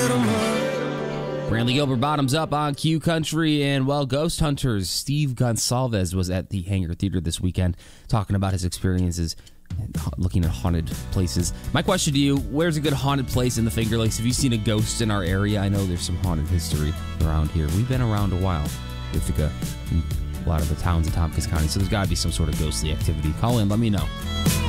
Brantley Gilbert bottoms up on Q Country, and well, Ghost Hunters Steve Gonsalves was at the Hangar Theater this weekend talking about his experiences looking at haunted places. My question to you, where's a good haunted place in the Finger Lakes? Have you seen a ghost in our area? I know there's some haunted history around here. We've been around a while, Ithaca, and a lot of the towns in Tompkins County, so there's got to be some sort of ghostly activity. Call in, let me know.